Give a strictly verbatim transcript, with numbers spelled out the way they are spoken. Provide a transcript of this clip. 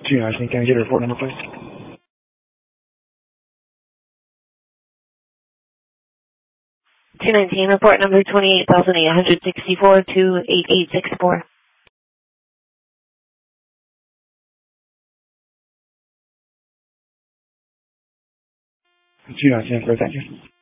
two nineteen, can I get a report number, please? two nineteen, report number twenty-eight thousand eight hundred sixty-four to eight eight six four. two nineteen, thank you.